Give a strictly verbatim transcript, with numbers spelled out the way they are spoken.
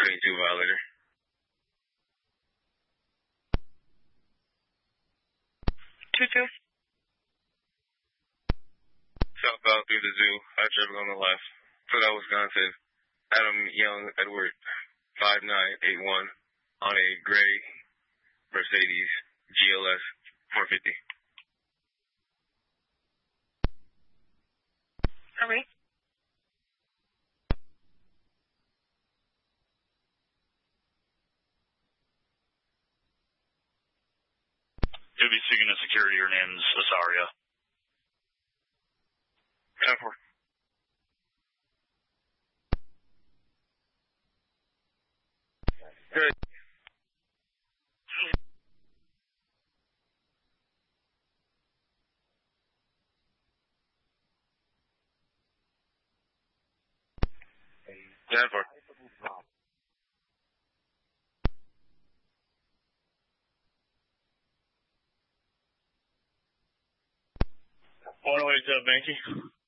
twenty-two Violator. two two. Southbound through the zoo. I traveled on the left. So that was Wisconsin. Adam Young Edward, five nine eight one, on a gray Mercedes G L S four fifty. How many? You'll be seeking a security. Your name's Asaria. ten four. Good. ten four. On the way to Banky.